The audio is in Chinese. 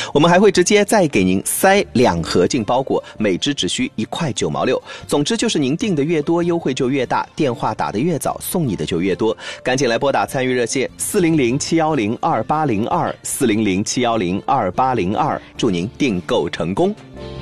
我们还会直接再给您塞2盒进包裹，每只只需1块9毛6。总之就是您订的越多，优惠就越大，电话打得越早，送你的就越多。赶紧来拨打参与热线400-710-2802，400-710-2802，祝您订购成功。